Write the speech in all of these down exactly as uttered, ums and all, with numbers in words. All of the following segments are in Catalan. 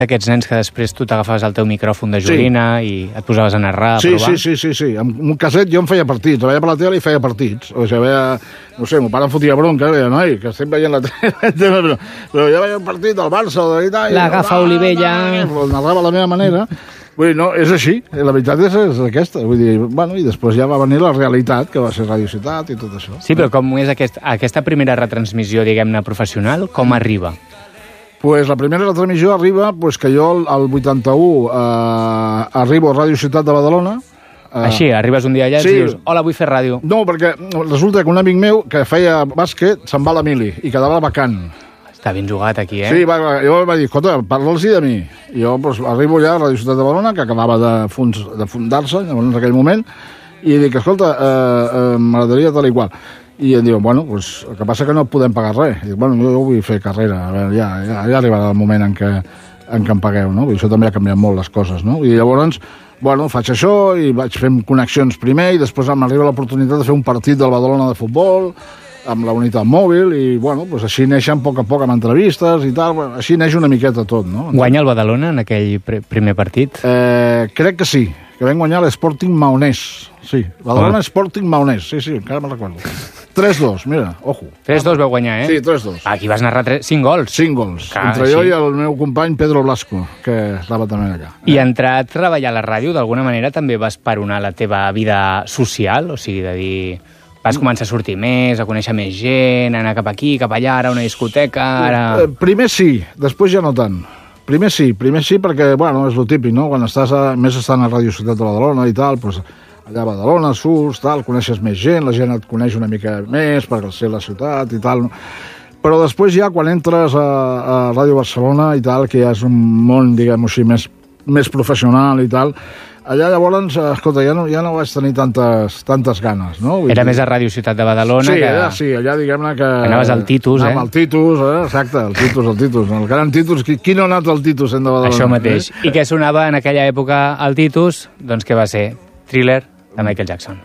Aquests nens que després tu t'agafaves el teu micròfon de joguina sí. i et posaves a narrar, a sí, provar. Sí, sí, sí, sí. Amb un caset jo em feia partits, veia per la tele i feia partits. O sigui, veia, no sé, mon pare em fotia bronca, deia, noi, que estem veient la tele, però, però jo veia un partit del Barça, o de Itàlia... L'agafa ah, Olivella... El narrava a la meva manera. Vull dir, no, és així, la veritat és, és aquesta. Vull dir, bueno, i després ja va venir la realitat, que va ser Radio Ciutat i tot això. Sí, però com és aquest, aquesta primera retransmissió, diguem-ne, professional, com arriba? Pues la primera retransmissió arriba pues, que jo al vuitanta-u eh, arribo a Ràdio Ciutat de Badalona. Eh, Així, arribes un dia allà sí. i dius, hola, vull fer ràdio. No, perquè resulta que un amic meu que feia bàsquet se'n va a la mili i quedava vacant. Està ben jugat aquí, eh? Sí, va, va, jo va dir, escolta, parla'ls de mi. I jo pues, arribo ja a Ràdio Ciutat de Badalona, que acabava de, fons, de fundar-se en aquell moment, i dic, escolta, eh, eh, m'agradaria tal i qual. I em diuen, bueno, pues, el que passa que no podem pagar res. I dic, bueno, jo vull fer carrera, a veure, ja, ja, ja arribarà el moment en què, en què em pagueu, no? I això també ha canviat molt les coses, no? I llavors, bueno, faig això i vaig fent connexions primer i després m'arriba l'oportunitat de fer un partit del Badalona de futbol amb la unitat mòbil i, bueno, pues així neixen a poc a poc amb entrevistes i tal, bueno, així neix una miqueta tot, no? Guanya el Badalona en aquell pr primer partit? Eh, crec que sí, que vam guanyar l'Sporting Maonès, sí, Badalona oh. Sporting Maonès, sí, sí, encara me'n recordo. tres dos, mira, ojo. tres dos vau guanyar, eh? Sí, tres dos. Aquí vas narrar cinc gols. cinc gols, Clar, entre sí. jo i el meu company Pedro Blasco, que estava també allà. I entrar a treballar a la ràdio, d'alguna manera també vas peronar la teva vida social? O sigui, de dir... Vas començar a sortir més, a conèixer més gent, anar cap aquí, cap allà, ara a una discoteca, ara... Primer sí, després ja no tant. Primer sí, primer sí perquè, bueno, és lo típic, no? Quan estàs a, més estant a Ràdio Ciutat de Badalona i tal, doncs allà a Badalona surts, tal, coneixes més gent, la gent et coneix una mica més per ser la ciutat i tal. Però després ja, quan entres a, a Ràdio Barcelona i tal, que ja és un món, diguem-ho així, més, més professional i tal, allà llavors, escolta, ja no, ja no vaig tenir tantes, tantes ganes, no? Vull Era dir... més a Ràdio Ciutat de Badalona sí, que... Allà, sí, allà diguem-ne que... Anaves al Titus, eh? Anàvem al Titus, eh? Exacte, el Titus, el Titus. El gran Titus. Qui, qui no ha anat al Titus en de Badalona? Això mateix. Eh? I què sonava en aquella època al Titus? Doncs què va ser? Thriller de Michael Jackson.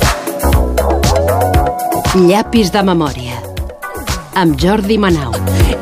Llapis de memòria amb Jordi Manau.